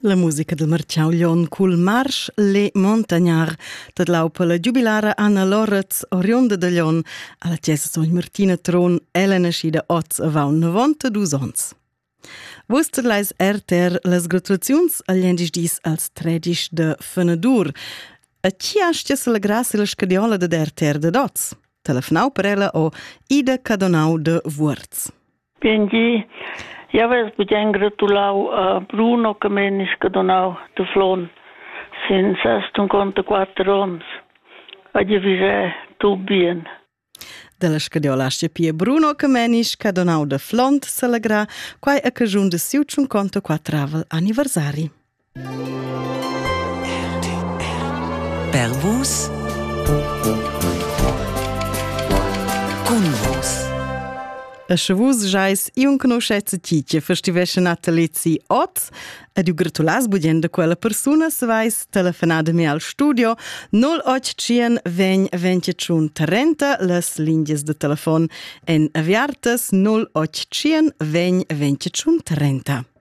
La musica del Marciau Lion cul Marsch le Montagnard, tad laupa la giubilara Anna Loretz orionda da Lion, alla chiesa Sogn Martina Tron, ella nascida oz avau 92 ans. Vostra lais las gratulaziuns agli endis als 13 de Fenadur. A chi astia se la grassa la scadiola de da dots? Telefonau per ella o Ida Cadonau de Wurz. Quindi, io avevo gratulato a Bruno Kamenis Cadonau de Flon, sin 64 anni. Oggi vi tu bien. Della scadiola astia pia Bruno Kamenis Cadonau de Flon celegra quai a cajun de siu 54 anniversari. Per vos, con vos. A chavus jais un conoscezza ciccia festivesce natalizzi oz, ed u gratulas budien de quella persona se vais telefonada me al studio 0800 20 21 30 las linjas de telefon en aviartas 0800 20 21 30.